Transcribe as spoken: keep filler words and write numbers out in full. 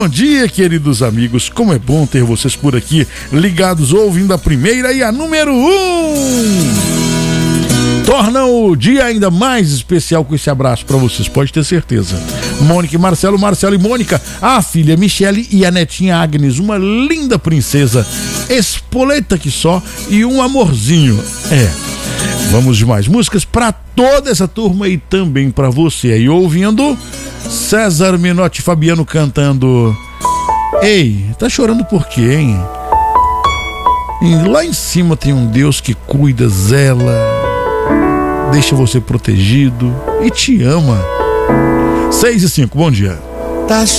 Bom dia, queridos amigos, como é bom ter vocês por aqui, ligados, ouvindo a primeira e a número um. Torna o dia ainda mais especial com esse abraço pra vocês, pode ter certeza. Mônica e Marcelo, Marcelo e Mônica, a filha Michele e a netinha Agnes, uma linda princesa, espoleta que só e um amorzinho. É, vamos de mais músicas pra toda essa turma e também pra você aí ouvindo. César Menotti e Fabiano cantando. Ei, tá chorando por quê, hein? E lá em cima tem um Deus que cuida, zela, deixa você protegido e te ama. Seis e cinco, bom dia. Tá